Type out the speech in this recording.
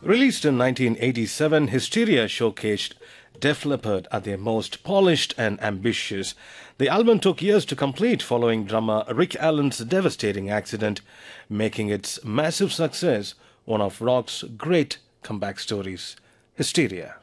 Released in 1987, Hysteria showcased Def Leppard at their most polished and ambitious. The album took years to complete following drummer Rick Allen's devastating accident, making its massive success one of rock's great comeback stories. Hysteria.